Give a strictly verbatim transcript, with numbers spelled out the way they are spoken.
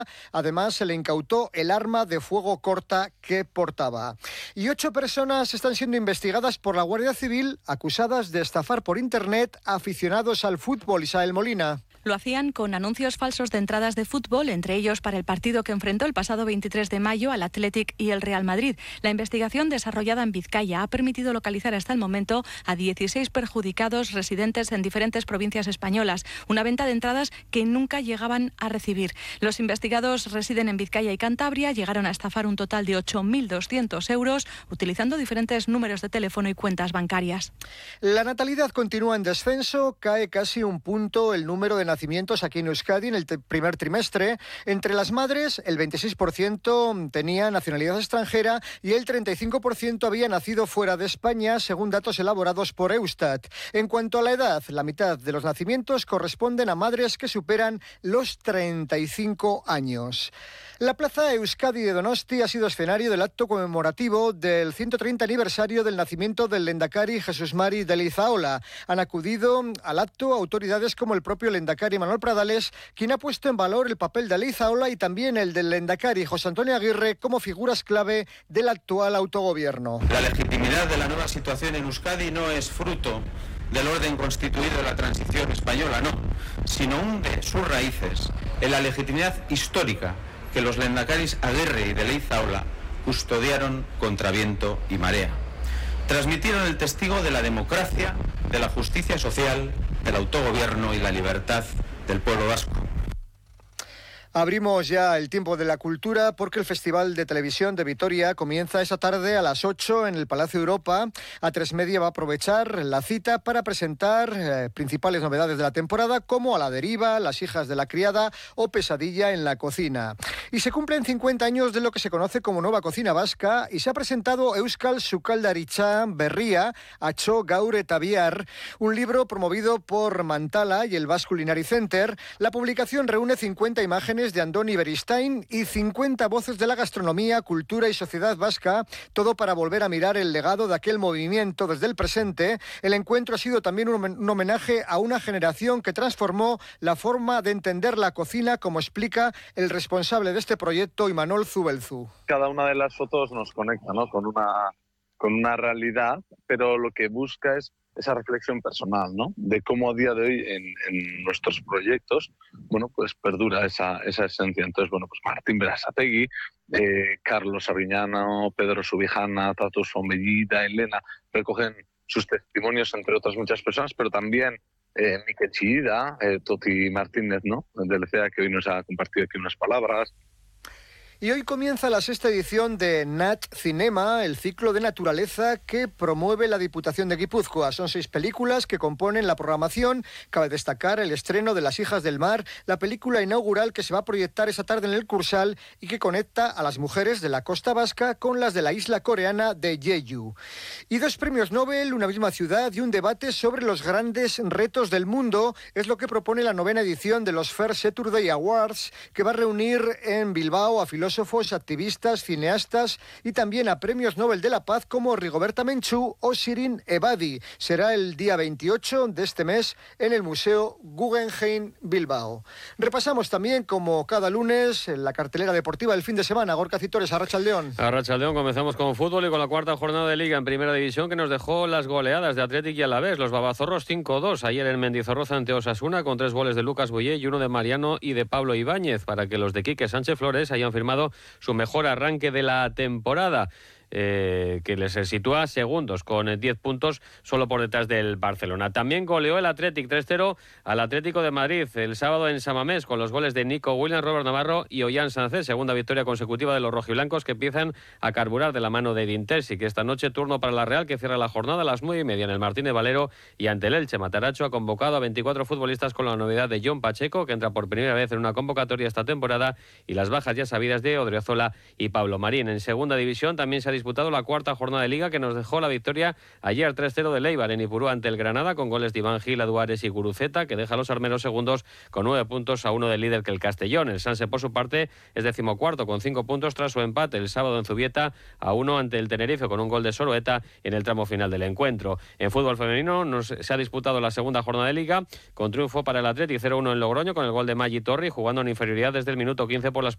Además, se le incautó el arma de fuego corta que portaba. Y ocho personas están siendo investigadas por la Guardia Civil acusadas de estafar por Internet a aficionados al fútbol. Isabel Molina. Lo hacían con anuncios falsos de entradas de fútbol, entre ellos para el partido que enfrentó el pasado veintitrés de mayo al Athletic y el Real Madrid. La investigación desarrollada en Vizcaya ha permitido localizar hasta el momento a dieciséis perjudicados residentes en diferentes provincias españolas. Una venta de entradas que nunca llegaban a recibir. Los investigados residen en Vizcaya y Cantabria. Llegaron a estafar un total de ocho mil doscientos euros utilizando diferentes números de teléfono y cuentas bancarias. La natalidad continúa en descenso. Cae casi un punto el número de nacimientos aquí en Euskadi en el primer trimestre. Entre las madres, el veintiséis por ciento tenía nacionalidad extranjera y el treinta y cinco por ciento había nacido fuera de España, según datos elaborados por Eustat. En cuanto a la edad, la mitad de los nacimientos corresponden a madres que superan los treinta y cinco años. La Plaza Euskadi de Donosti ha sido escenario del acto conmemorativo del ciento treinta aniversario del nacimiento del Lehendakari Jesús Mari de Leizaola. Han acudido al acto autoridades como el propio Lehendakari Manuel Pradales, quien ha puesto en valor el papel de Leizaola y también el del Lehendakari José Antonio Aguirre como figuras clave del actual autogobierno. La legitimidad de la nueva situación en Euskadi no es fruto del orden constituido de la transición española, no, sino hunde sus raíces en la legitimidad histórica que los Lehendakaris Aguirre y de Leizaola custodiaron contra viento y marea. Transmitieron el testigo de la democracia, de la justicia social, del autogobierno y la libertad del pueblo vasco. Abrimos ya el tiempo de la cultura porque el Festival de Televisión de Vitoria comienza esta tarde a las ocho en el Palacio Europa. A tres Media va a aprovechar la cita para presentar eh, principales novedades de la temporada como A la deriva, Las hijas de la criada o Pesadilla en la cocina. Y se cumplen cincuenta años de lo que se conoce como Nueva Cocina Vasca y se ha presentado Euskal Sukaldaritza Berria, Atxo Gaur eta Bihar, un libro promovido por Mantala y el Basque Culinary Center. La publicación reúne cincuenta imágenes de Andoni Beristain y cincuenta voces de la gastronomía, cultura y sociedad vasca, todo para volver a mirar el legado de aquel movimiento desde el presente. El encuentro ha sido también un homenaje a una generación que transformó la forma de entender la cocina, como explica el responsable de este proyecto, Imanol Zubelzu. Cada una de las fotos nos conecta, ¿no?, con una, con una realidad, pero lo que busca es esa reflexión personal, ¿no?, de cómo a día de hoy en, en nuestros proyectos, bueno, pues perdura esa, esa esencia. Entonces, bueno, pues Martín Berasategui, eh, Carlos Arguiñano, Pedro Subijana, Tatu Sommellida, Elena, recogen sus testimonios, entre otras muchas personas, pero también eh, Miquel Chillida, eh, Toti Martínez, ¿no?, del C E A, que hoy nos ha compartido aquí unas palabras. Y hoy comienza la sexta edición de Nat Cinema, el ciclo de naturaleza que promueve la Diputación de Guipúzcoa. Son seis películas que componen la programación. Cabe destacar el estreno de Las hijas del mar, la película inaugural que se va a proyectar esa tarde en el Cursal y que conecta a las mujeres de la costa vasca con las de la isla coreana de Jeju. Y dos premios Nobel, una misma ciudad y un debate sobre los grandes retos del mundo es lo que propone la novena edición de los First Saturday Awards, que va a reunir en Bilbao a filósofos filósofos, activistas, cineastas y también a premios Nobel de la Paz como Rigoberta Menchú o Shirin Ebadi. Será el día veintiocho de este mes en el Museo Guggenheim Bilbao. Repasamos también, como cada lunes, la cartelera deportiva del fin de semana. Gorka Citores, Arratsaldeón. Arratsaldeón, comenzamos con fútbol y con la cuarta jornada de Liga en Primera División, que nos dejó las goleadas de Athletic y Alavés. Los babazorros cinco dos ayer en Mendizorroza ante Osasuna, con tres goles de Lucas Boyé y uno de Mariano y de Pablo Ibáñez, para que los de Quique Sánchez Flores hayan firmado su mejor arranque de la temporada. Eh, que les sitúa segundos con diez puntos solo por detrás del Barcelona. También goleó el Athletic tres cero al Atlético de Madrid el sábado en Samamés con los goles de Nico Williams, Robert Navarro y Ollán Sánchez, segunda victoria consecutiva de los rojiblancos que empiezan a carburar de la mano de Dintesi, que esta noche turno para la Real, que cierra la jornada a las nueve y media en el Martínez Valero, y ante el Elche. Mataracho ha convocado a veinticuatro futbolistas con la novedad de John Pacheco, que entra por primera vez en una convocatoria esta temporada, y las bajas ya sabidas de Odriozola y Pablo Marín. En segunda división también se ha disputado la cuarta jornada de Liga, que nos dejó la victoria ayer tres cero de Leibar en Ipurú ante el Granada, con goles de Iván Gil, Aduares y Guruceta, que deja a los armeros segundos con nueve puntos a uno del líder que el Castellón. El Sanse, por su parte, es decimocuarto con cinco puntos tras su empate el sábado en Zubieta a uno ante el Tenerife, con un gol de Soroeta en el tramo final del encuentro. En fútbol femenino nos, se ha disputado la segunda jornada de Liga, con triunfo para el Athletic cero uno en Logroño, con el gol de Maggi Torri, jugando en inferioridad desde el minuto quince por las